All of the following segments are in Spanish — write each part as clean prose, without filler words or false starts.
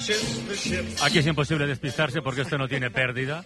Aquí es imposible despistarse porque esto no tiene pérdida.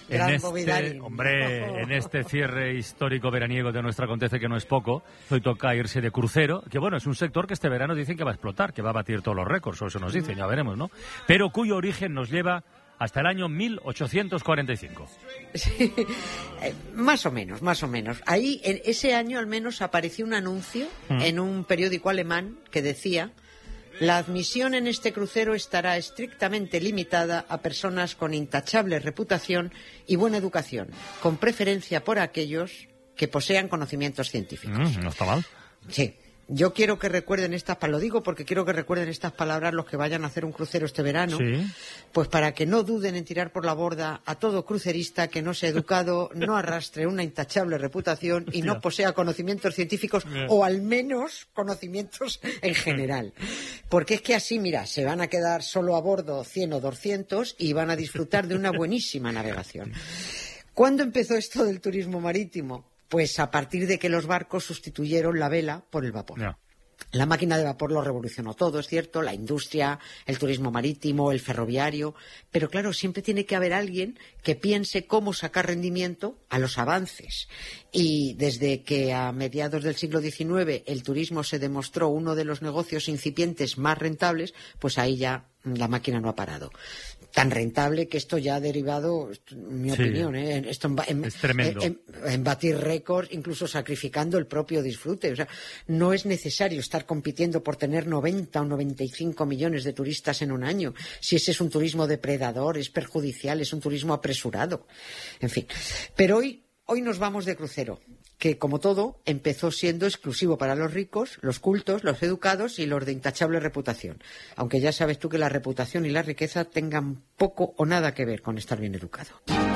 En este cierre histórico veraniego de nuestra Acontece, que no es poco, hoy toca irse de crucero, que bueno, es un sector que este verano dicen que va a explotar, que va a batir todos los récords, o eso nos dicen, ya veremos, ¿no? Pero cuyo origen nos lleva hasta el año 1845. Sí, más o menos. Ahí, en ese año al menos, apareció un anuncio en un periódico alemán que decía: la admisión en este crucero estará estrictamente limitada a personas con intachable reputación y buena educación, con preferencia por aquellos que posean conocimientos científicos. No está mal. Sí. Yo quiero que recuerden lo digo porque quiero que recuerden estas palabras los que vayan a hacer un crucero este verano, sí, pues para que no duden en tirar por la borda a todo crucerista que no sea educado, no arrastre una intachable reputación y no posea conocimientos científicos o al menos conocimientos en general. Porque es que así, mira, se van a quedar solo a bordo 100 o 200 y van a disfrutar de una buenísima navegación. ¿Cuándo empezó esto del turismo marítimo? Pues a partir de que los barcos sustituyeron la vela por el vapor. Yeah. La máquina de vapor lo revolucionó todo, es cierto, la industria, el turismo marítimo, el ferroviario, pero claro, siempre tiene que haber alguien que piense cómo sacar rendimiento a los avances. Y desde que a mediados del siglo XIX el turismo se demostró uno de los negocios incipientes más rentables, pues ahí ya la máquina no ha parado. Tan rentable que esto ya ha derivado, mi opinión, esto es tremendo. En batir récords, incluso sacrificando el propio disfrute. O sea, no es necesario estar compitiendo por tener 90 o 95 millones de turistas en un año. Si ese es un turismo depredador, es perjudicial, es un turismo apresurado. En fin. Pero hoy nos vamos de crucero, que como todo empezó siendo exclusivo para los ricos, los cultos, los educados y los de intachable reputación. Aunque ya sabes tú que la reputación y la riqueza tengan poco o nada que ver con estar bien educado.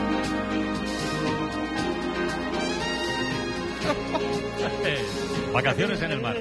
Vacaciones en el mar.